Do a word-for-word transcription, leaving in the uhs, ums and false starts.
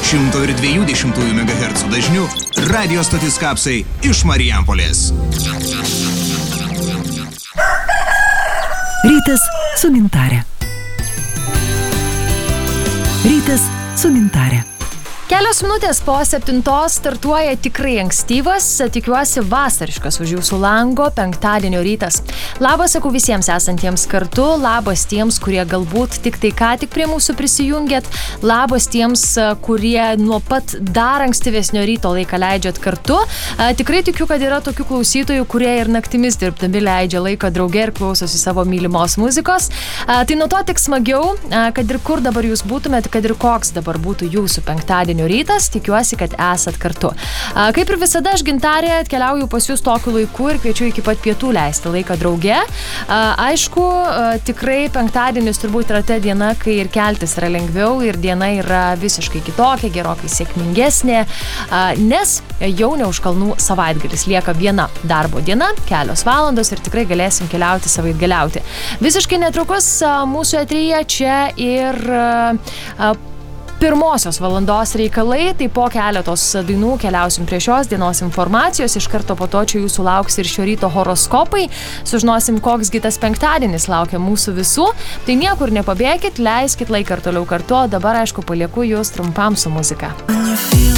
šimto ir dviejų dešimtųjų megahercų dažniu radio stotis Kapsai iš Marijampolės. Rytas su Gintare. Rytas su Gintare. Kelios minutės po septintos startuoja tikrai ankstyvas, tikiuosi vasariškas už jūsų lango penktadienio rytas. Labas, sakau visiems esantiems kartu, labas tiems, kurie galbūt tik tai ką tik prie mūsų prisijungėt, labas tiems, kurie nuo pat dar ankstyvesnio ryto laiką leidžiat kartu. Tikrai tikiu, kad yra tokių klausytojų, kurie ir naktimis dirbdami leidžia laiką drauge ir klausosi savo mylimos muzikos. Tai nuo to tik smagiau, kad ir kur dabar jūs būtumėt, kad ir koks dabar būtų jūsų penktadienio rytas, tikiuosi, kad esat kartu. Kaip ir visada, aš Gintarė atkeliauju pas jūs tokiu laiku ir kviečiu iki pat pietų leisti laiką drauge. Aišku, tikrai penktadienis turbūt yra ta diena, kai ir keltis yra lengviau ir diena yra visiškai kitokia, gerokai sėkmingesnė, nes jau ne už kalnų savaitgalis, lieka viena darbo diena, kelios valandos ir tikrai galėsim keliauti savaitgaliauti. Visiškai netrukus mūsų eteryje čia ir pirmosios valandos reikalai, tai po keletos dainų keliausim prie šios dienos informacijos, iš karto po to čia jūsų lauks ir šio ryto horoskopai, sužinosim, koks gi tas penktadienis laukia mūsų visų, tai niekur nepabėkit, leiskit laiką ir toliau kartu, o dabar, aišku, palieku jūs trumpam su muzika.